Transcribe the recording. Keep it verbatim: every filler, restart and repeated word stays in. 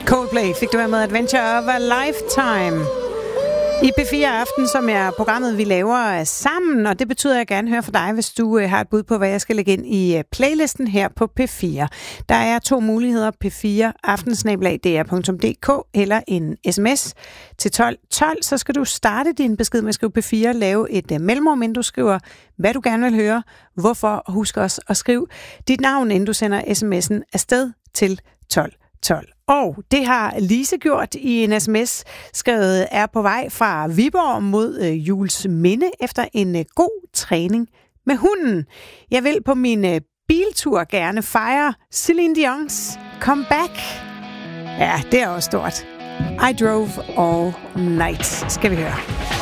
Coldplay fik du her med Adventure of a Lifetime i P fire Aften, som er programmet, vi laver sammen, og det betyder, at jeg gerne hører fra dig, hvis du har et bud på, hvad jeg skal lægge ind i playlisten her på P fire. Der er to muligheder, P fire aften snabel-a d r punktum d k eller en sms til tolv tolv, så skal du starte din besked med at skrive P fire, lave et mellemrum, inden du skriver, hvad du gerne vil høre, hvorfor, og husk også at skrive dit navn, inden du sender sms'en afsted til tolv tolv. Og det har Lise gjort i en sms, skrevet er på vej fra Viborg mod øh, Jules Minde efter en øh, god træning med hunden. Jeg vil på min øh, biltur gerne fejre Celine Dion's comeback. Ja, det er også stort. I drove all night, skal vi høre.